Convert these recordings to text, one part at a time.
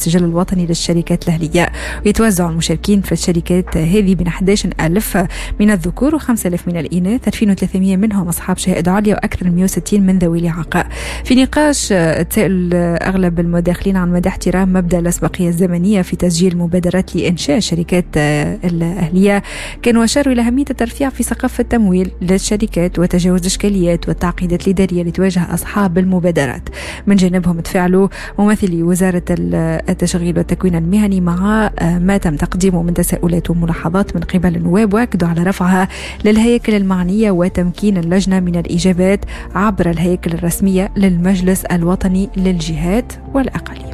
السجل الوطني للشركات الأهلية. ويتوزع المشاركين في الشركات هذه بين 11,000 من الذكور و5,000 من الإناث، 2,300 منهم أصحاب شهادة عليا وأكثر من 160 من ذوي الإعاقة. في نقاش تساءل أغلب المداخلين عن مدى احترام مبدأ الأسبقية الزمنية في تسجيل مبادرات لإنشاء شركات الأهلية، كانوا أشاروا إلى أهمية الترفيع في ثقافة التمويل للشركات وتجاوز الإشكاليات والتعقيدات الإدارية اللي تواجه أصحاب المبادرات. من جانبهم تفاعلوا ممثلي وزارة التشغيل والتكوين المهني مع ما تم تقديمه من تساؤلات وملاحظات من قبل النواب، واكدوا على رفعها للهياكل المعنية وتمكين اللجنة من الإجابات عبر الهياكل الرسمية للمجلس الوطني للجهات والأقاليم.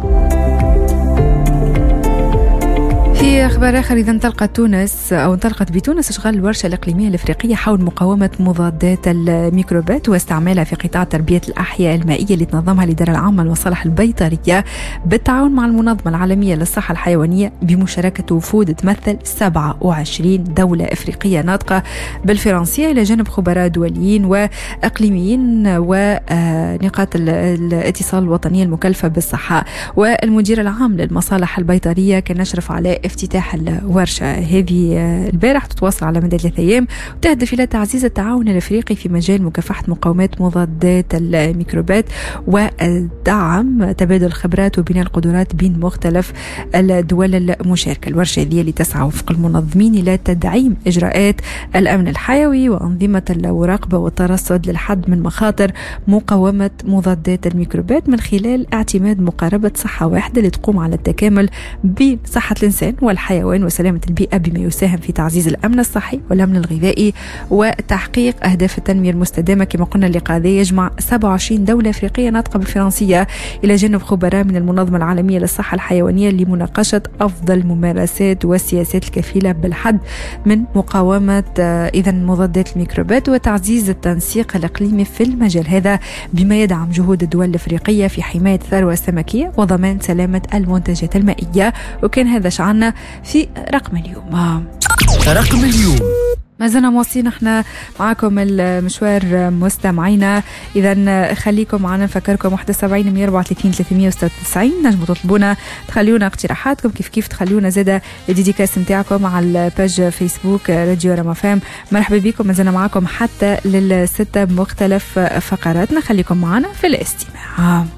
في أخبار آخر، إذا انطلقت بتونس إشغال الورشة الإقليمية الإفريقية حول مقاومة مضادات الميكروبات واستعمالها في قطاع تربية الأحياء المائية اللي تنظمها الإدارة العامة للمصالح البيطرية بالتعاون مع المنظمة العالمية للصحة الحيوانية بمشاركة وفود تمثل 27 دولة إفريقية ناطقة بالفرنسية إلى جانب خبراء دوليين وإقليميين ونقاط الاتصال الوطنية المكلفة بالصحة. والمدير العام للمصالح البيطرية كان نشرف على افتتاح الورشة هذه البارح، تتواصل على مدى 3 أيام وتهدف إلى تعزيز التعاون الأفريقي في مجال مكافحة مقاومات مضادات الميكروبات ودعم تبادل الخبرات وبناء القدرات بين مختلف الدول المشاركة. الورشة هذه اللي تسعى وفق المنظمين إلى تدعيم إجراءات الأمن الحيوي وأنظمة المراقبة والترصد للحد من مخاطر مقاومة مضادات الميكروبات من خلال اعتماد مقاربة صحة واحدة اللي تقوم على التكامل بين صحة الإنسان والحيوان وسلامة البيئة، بما يساهم في تعزيز الأمن الصحي والأمن الغذائي وتحقيق أهداف التنمية المستدامة. كما قلنا اللقاء هذا يجمع 27 دولة أفريقية ناطقة بالفرنسية إلى جانب خبراء من المنظمة العالمية للصحة الحيوانية لمناقشة أفضل الممارسات والسياسات الكفيلة بالحد من مقاومة مضادات الميكروبات وتعزيز التنسيق الإقليمي في المجال هذا، بما يدعم جهود الدول الأفريقية في حماية الثروة السمكية وضمان سلامة المنتجات المائية. وكان هذا شعارنا في رقم اليوم. رقم اليوم ما زلنا مواصلين احنا معاكم المشوار مستمعينا. اذا خليكم معنا، نفكركم 71 134 396 نجموا تطلبونا تخليونا اقتراحاتكم، كيف تخليونا زاده الديديكاس نتاعكم على الباج فيسبوك راديو رما فام. مرحبا بكم، ما زلنا معاكم حتى لل6 بمختلف فقراتنا. خليكم معنا في الاستماع.